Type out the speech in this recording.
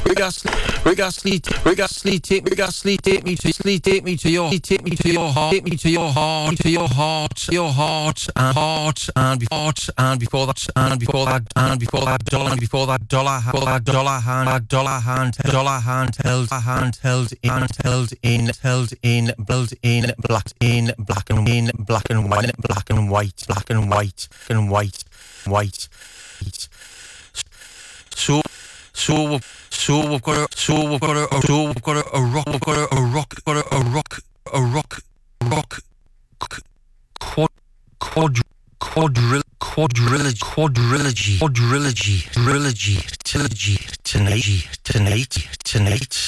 take me to your heart, and before that dollar hand held in black and white. So we've got a rock quadrilogy tonight.